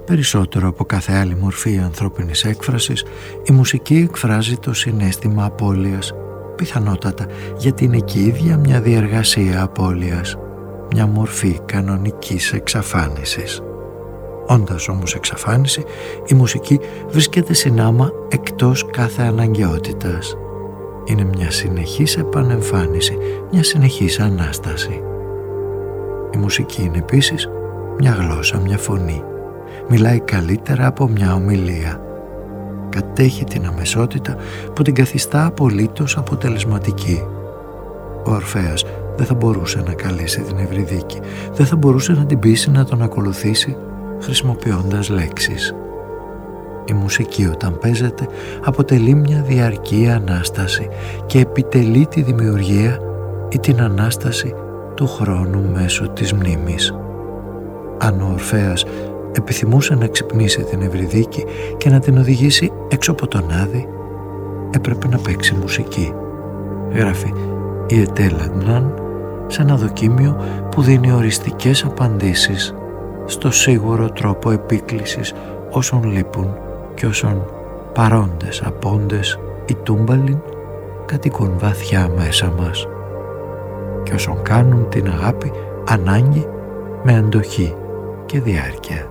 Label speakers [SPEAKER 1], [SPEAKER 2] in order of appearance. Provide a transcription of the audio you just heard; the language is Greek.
[SPEAKER 1] Περισσότερο από κάθε άλλη μορφή ανθρώπινης έκφρασης, η μουσική εκφράζει το συναίσθημα απώλειας, πιθανότατα γιατί είναι και η ίδια μια διεργασία απώλειας, μια μορφή κανονικής εξαφάνισης. Όντας όμως εξαφάνιση, η μουσική βρίσκεται συνάμα εκτός κάθε αναγκαιότητας. Είναι μια συνεχής επανεμφάνιση, μια συνεχής Ανάσταση. Η μουσική είναι επίσης μια γλώσσα, μια φωνή. Μιλάει καλύτερα από μια ομιλία. Κατέχει την αμεσότητα που την καθιστά απολύτως αποτελεσματική. Ο Ορφέας δεν θα μπορούσε να καλέσει την Ευρυδίκη, δεν θα μπορούσε να την πείσει να τον ακολουθήσει χρησιμοποιώντας λέξεις. Η μουσική όταν παίζεται αποτελεί μια διαρκή Ανάσταση και επιτελεί τη δημιουργία ή την Ανάσταση του χρόνου μέσω της μνήμης. Αν ο Ορφέας επιθυμούσε να ξυπνήσει την Ευρυδίκη και να την οδηγήσει έξω από τον Άδη, έπρεπε να παίξει μουσική. Γράφει η Ετέλαντναν σε ένα δοκίμιο που δίνει οριστικές απαντήσεις στο σίγουρο τρόπο επίκλησης όσων λείπουν και όσων παρόντες, απόντες ή τούμπαλιν κατοικούν βαθιά μέσα μας και όσων κάνουν την αγάπη ανάγκη με αντοχή και διάρκεια.